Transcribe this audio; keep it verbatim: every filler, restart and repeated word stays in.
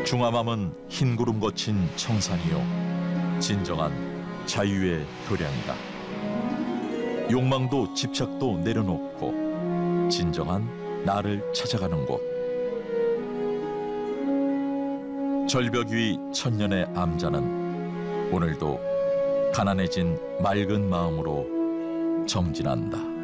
중암함은 흰 구름 거친 청산이요 진정한 자유의 도량이다. 욕망도 집착도 내려놓고 진정한 나를 찾아가는 곳. 절벽 위 천년의 암자는 오늘도 가난해진 맑은 마음으로 정진한다.